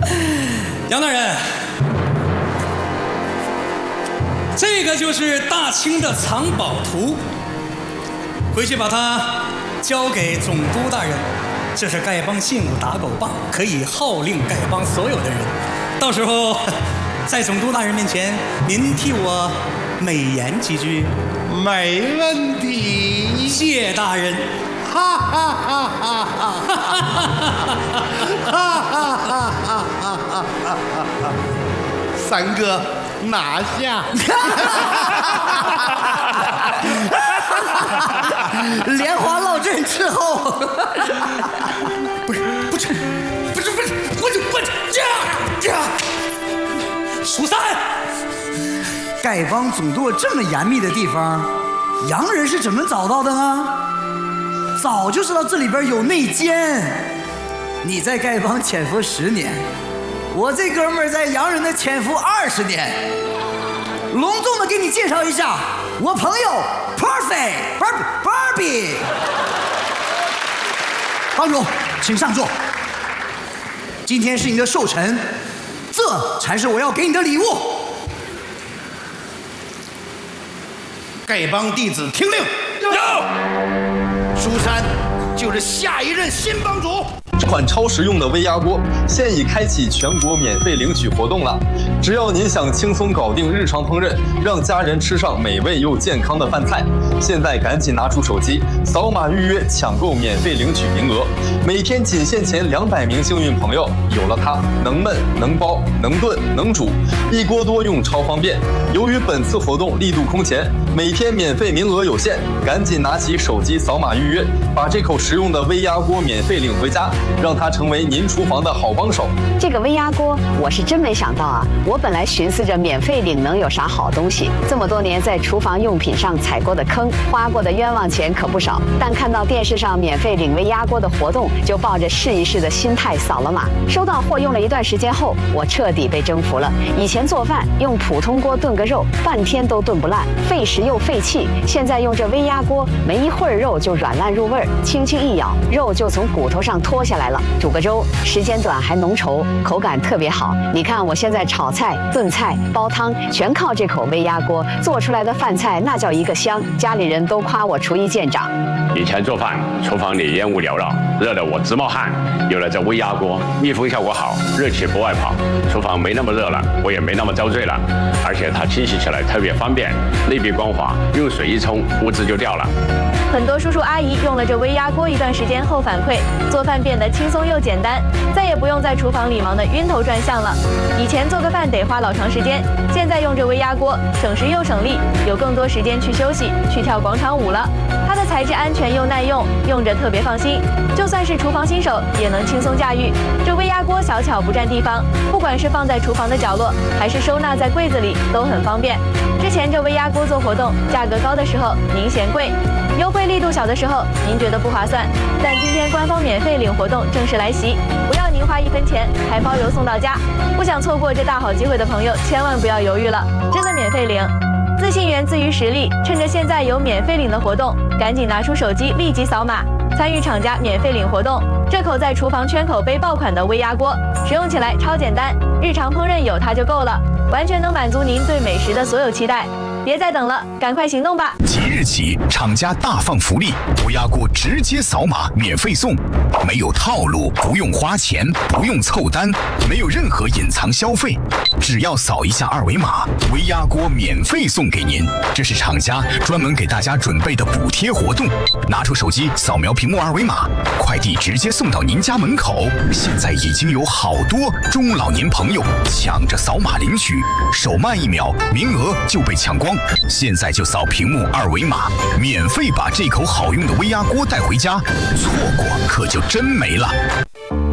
杨大人，这个就是大清的藏宝图，回去把它交给总督大人。这是丐帮信物打狗棒，可以号令丐帮所有的人。到时候在总督大人面前，您替我美言几句。 没问题。 谢大人。 哈哈哈哈哈哈哈哈哈！三哥拿下。 莲花落阵之后， 不是，我蜀三， 丐帮总舵这么严密的地方，洋人是怎么找到的呢？早就知道这里边有内奸。你在丐帮潜伏10年，我这哥们儿在洋人的潜伏20年。隆重的给你介绍一下，我朋友 Perfect Barbie。帮主，请上座。今天是你的寿辰，这才是我要给你的礼物。 丐帮弟子听令，蜀山就是下一任新帮主。 这款超实用的微压锅现已开启全国免费领取活动了。只要您想轻松搞定日常烹饪，让家人吃上美味又健康的饭菜，现在赶紧拿出手机，扫码预约抢购免费领取名额。每天仅限前200名幸运朋友，有了它，能焖能包能炖能煮，一锅多用超方便。由于本次活动力度空前，每天免费名额有限，赶紧拿起手机扫码预约，把这口实用的微压锅免费领回家，让它成为您厨房的好帮手。 这个微压锅我是真没想到啊！我本来寻思着免费领能有啥好东西，这么多年在厨房用品上踩过的坑，花过的冤枉钱可不少。但看到电视上免费领微压锅的活动，就抱着试一试的心态扫了码。收到货用了一段时间后，我彻底被征服了。以前做饭用普通锅炖个肉，半天都炖不烂，费时又费气。现在用这微压锅，没一会儿肉就软烂入味儿，轻轻一咬，肉就从骨头上脱下来了。煮个粥，时间短还浓稠，口感特别好。你看我现在炒菜、炖菜、煲汤，全靠这口微压锅做出来的饭菜，那叫一个香，家里人都夸我厨艺见长。 以前做饭，厨房里烟雾缭绕，热得我直冒汗。有了这微压锅，密封效果好，热气不外跑，厨房没那么热了，我也没那么遭罪了。而且它清洗起来特别方便，内壁光滑，用水一冲，污渍就掉了。 很多叔叔阿姨用了这微压锅一段时间后反馈，做饭变得轻松又简单，再也不用在厨房里忙得晕头转向了。以前做个饭得花老长时间，现在用这微压锅省时又省力，有更多时间去休息，去跳广场舞了。它的材质安全又耐用，用着特别放心，就算是厨房新手也能轻松驾驭。这微压锅小巧不占地方，不管是放在厨房的角落，还是收纳在柜子里，都很方便。之前这微压锅做活动，价格高的时候您嫌贵，优惠力度小的时候您觉得不划算，但今天官方免费领活动正式来袭，不要您花1分钱，还包邮送到家。不想错过这大好机会的朋友，千万不要犹豫了，真的免费领。自信源自于实力，趁着现在有免费领的活动，赶紧拿出手机立即扫码，参与厂家免费领活动。这口在厨房圈口杯爆款的微压锅，使用起来超简单，日常烹饪有它就够了，完全能满足您对美食的所有期待。别再等了，赶快行动吧！ 即日起，厂家大放福利，微压锅直接扫码免费送，没有套路，不用花钱，不用凑单，没有任何隐藏消费，只要扫一下2维码，微压锅免费送给您。这是厂家专门给大家准备的补贴活动，拿出手机扫描屏幕2维码，快递直接送到您家门口。现在已经有好多中老年朋友抢着扫码领取，手慢1秒，名额就被抢光。现在就扫屏幕2维码，免费把这口好用的微压锅带回家，错过可就真没了。